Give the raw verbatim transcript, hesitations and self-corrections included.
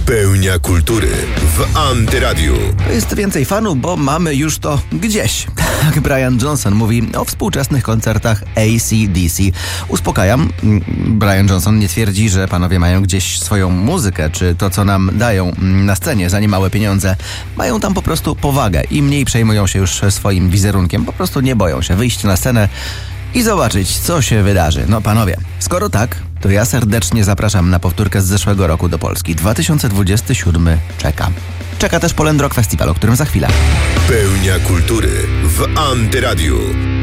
Pełnia kultury w Antyradiu. To jest więcej fanów, bo mamy już to gdzieś. Jak Brian Johnson mówi o współczesnych koncertach A C D C. Uspokajam, Brian Johnson nie twierdzi, że panowie mają gdzieś swoją muzykę, czy to, co nam dają na scenie za niemałe pieniądze. Mają tam po prostu powagę i mniej przejmują się już swoim wizerunkiem. Po prostu nie boją się wyjść na scenę i zobaczyć, co się wydarzy. No panowie, skoro tak, to ja serdecznie zapraszam na powtórkę z zeszłego roku do Polski. dwa tysiące dwudziesty siódmy czeka. Czeka też Poland Rock Festival, o którym za chwilę. Pełnia kultury w Antyradiu.